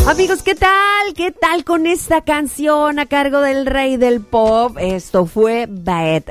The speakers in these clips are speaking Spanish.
Amigos, ¿qué tal? ¿Qué tal con esta canción a cargo del rey del pop? Esto fue Bet.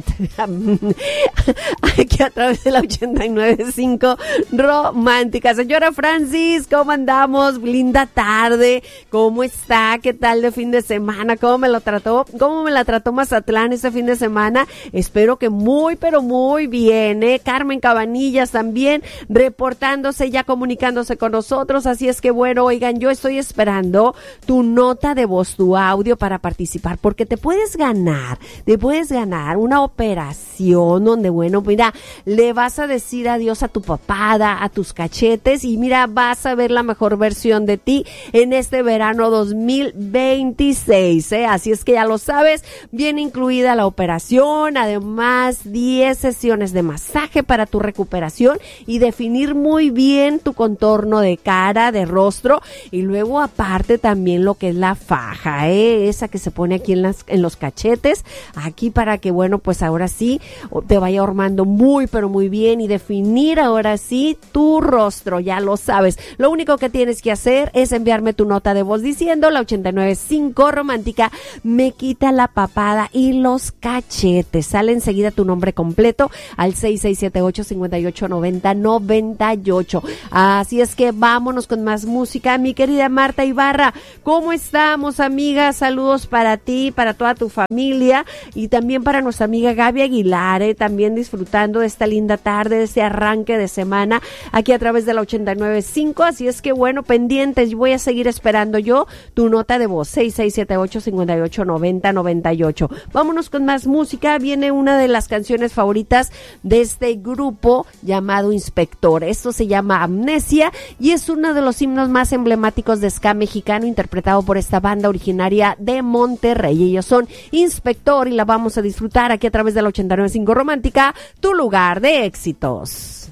Aquí a través de la 89.5 Romántica. Señora Francis, ¿cómo andamos? Linda tarde. ¿Cómo está? ¿Qué tal de fin de semana? ¿Cómo me la trató Mazatlán este fin de semana? Espero que muy, pero muy bien, ¿eh? Carmen Cabanillas también reportándose, ya comunicándose con nosotros. Así es que bueno, oigan, yo estoy esperando tu nota de voz, tu audio para participar, porque te puedes ganar una operación donde, bueno, mira, le vas a decir adiós a tu papada, a tus cachetes, y mira, vas a ver la mejor versión de ti en este verano 2026, ¿eh? Así es que ya lo sabes, viene incluida la operación, además 10 sesiones de masaje para tu recuperación y definir muy bien tu contorno de cara, de rostro, y luego aparte también lo que es la faja, esa que se pone aquí en los cachetes, aquí para que, bueno, pues ahora sí te vaya armando muy, pero muy bien y definir ahora sí tu rostro, ya lo sabes. Lo único que tienes que hacer es enviarme tu nota de voz diciendo la 89.5 Romántica me quita la papada y los cachetes. Sale enseguida tu nombre completo al 6678-5890-98. Así es que vámonos con más música. Mi querida Marta Ibarra, ¿cómo estamos, amiga? Saludos para ti, para toda tu familia y también para nuestra amiga Gaby Aguilar, también disfrutando de esta linda tarde, de este arranque de semana aquí a través de la 89.5. Así es que bueno, pendientes, voy a seguir esperando yo tu nota de voz, 6678-5890-98. Vámonos con más música. Viene una de las canciones favoritas de este grupo llamado Inspector. Esto se llama Amnesia y es uno de los himnos más emblemáticos de ska mexicano, interpretado por esta banda originaria de Monterrey. Ellos son Inspector y la vamos a disfrutar aquí a través de la 89.5 Romántica, tu lugar de éxitos.